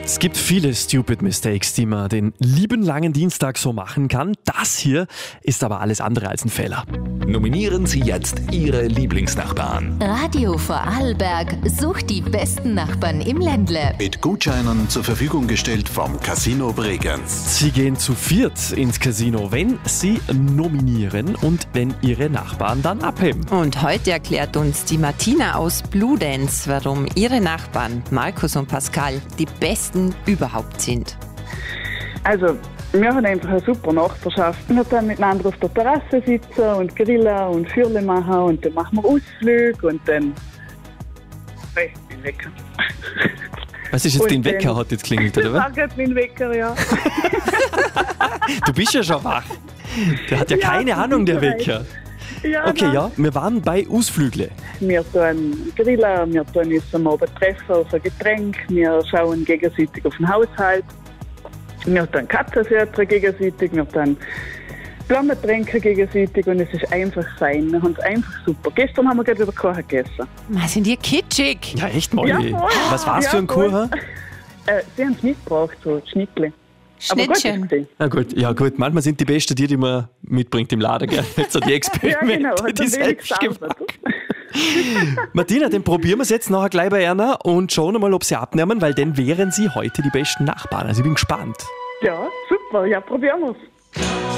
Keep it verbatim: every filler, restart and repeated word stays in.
Es gibt viele Stupid Mistakes, die man den lieben langen Dienstag so machen kann. Das hier ist aber alles andere als ein Fehler. Nominieren Sie jetzt Ihre Lieblingsnachbarn. Radio Vorarlberg sucht die besten Nachbarn im Ländle. Mit Gutscheinen zur Verfügung gestellt vom Casino Bregenz. Sie gehen zu viert ins Casino, wenn Sie nominieren und wenn Ihre Nachbarn dann abheben. Und heute erklärt uns die Martina aus Bludenz, warum ihre Nachbarn Markus und Pascal die besten überhaupt sind. Also, wir haben einfach eine super Nachbarschaft. Wir dann miteinander auf der Terrasse sitzen und grillen und Feuerle machen und dann machen wir Ausflüge und dann... Hey, mein Wecker. Was ist jetzt, Und dein Wecker dann- hat jetzt klingelt, oder was? Das sagt mein Wecker, ja. Du bist ja schon wach. Der hat ja, Ja, keine das Ahnung, der ist recht. Wecker. ja Okay, nein. ja, wir waren bei Ausflügle. Wir tun grillen, wir tun uns am Abend treffen auf ein Getränk, wir schauen gegenseitig auf den Haushalt, wir tun Katzen füttern gegenseitig, wir tun Blumen trinken gegenseitig und es ist einfach fein. Wir haben es einfach super. Gestern haben wir gerade wieder Kuchen gegessen. Was sind die kitschig? Ja, echt mal. Ja, voll. Was war's Ja, für ein voll. Kuchen? Äh, sie haben es mitgebracht, so Schnittli. Aber gut ist Schnittchen. es. Na gut, ja gut, manchmal sind die besten die, die man mitbringt im Laden, gell? Nicht so die Ja, Experimente, genau, hat die ein wenig selbst gemacht. gesammelt. Martina, den probieren wir es jetzt nachher gleich bei Erna und schauen mal, ob sie abnehmen, weil dann wären sie heute die besten Nachbarn. Also ich bin gespannt. Ja, super, ja, probieren wir es.